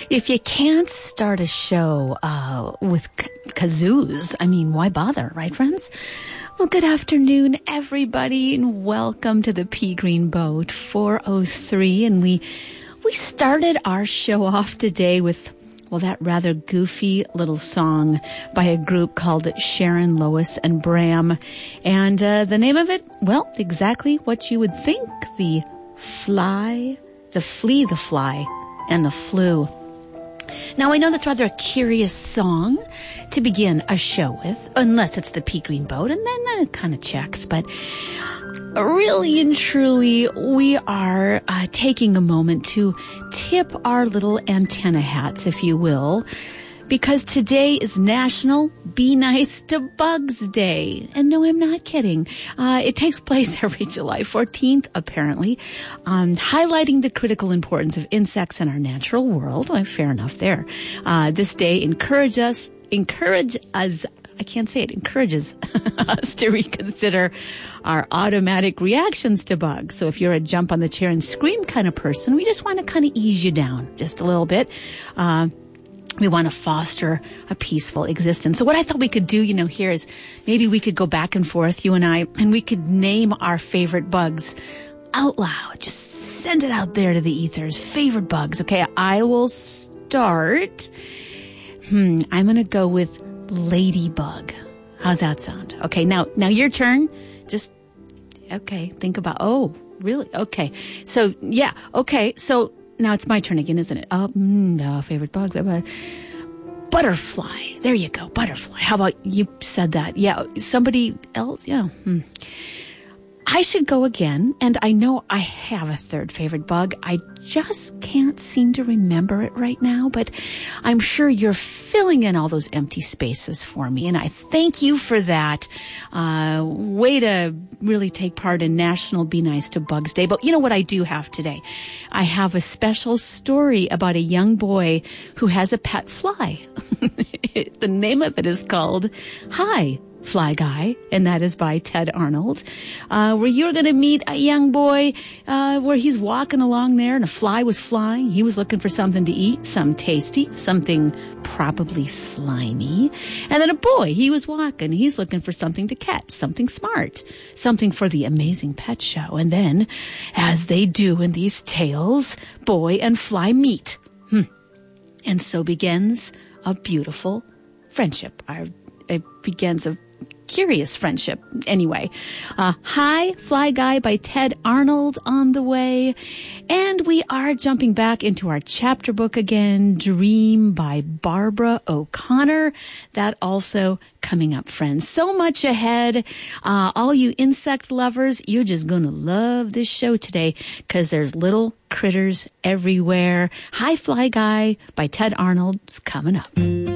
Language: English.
If you can't start a show with kazoos, I mean, why bother, right, friends? Well, good afternoon, everybody, and welcome to the Pea Green Boat 403. And we started our show off today with, well, that rather goofy little song by a group called Sharon, Lois, and Bram. And the name of it, well, exactly what you would think. The Flea, the Fly, and the Flu. Now, I know that's rather a curious song to begin a show with, unless it's the Pea Green Boat, and then it kind of checks. But really and truly, we are taking a moment to tip our little antenna hats, if you will, because today is National Be Nice to Bugs Day. And no, I'm not kidding. It takes place every July 14th, apparently, highlighting the critical importance of insects in our natural world. Well, fair enough there. This day encourages us to reconsider our automatic reactions to bugs. So if you're a jump on the chair and scream kind of person, we just want to kind of ease you down just a little bit. We want to foster a peaceful existence. So what I thought we could do, here is maybe we could go back and forth, you and I, and we could name our favorite bugs out loud. Just send it out there to the ethers. Favorite bugs. Okay, I will start. I'm going to go with ladybug. How's that sound? Okay, now your turn. Think about, really? Okay. So, yeah, okay. So now it's my turn again, isn't it? Favorite bug. Butterfly. There you go. Butterfly. How about you said that? Yeah. Somebody else? Yeah. I should go again, and I know I have a third favorite bug. I just can't seem to remember it right now, but I'm sure you're filling in all those empty spaces for me, and I thank you for that. Way to really take part in National Be Nice to Bugs Day. But you know what I do have today? I have a special story about a young boy who has a pet fly. The name of it is called Hi, Fly Guy, and that is by Ted Arnold, where you're going to meet a young boy where he's walking along there and a fly was flying. He was looking for something to eat, something tasty, something probably slimy. And then a boy, he was walking. He's looking for something to catch, something smart, something for the amazing pet show. And then, as they do in these tales, boy and fly meet. And so begins a beautiful friendship. It begins a curious friendship. Anyway, Hi, Fly Guy by Ted Arnold on the way. And we are jumping back into our chapter book again, Dream by Barbara O'Connor. That also coming up, friends. So much ahead. All you insect lovers, you're just going to love this show today because there's little critters everywhere. Hi, Fly Guy by Ted Arnold is coming up.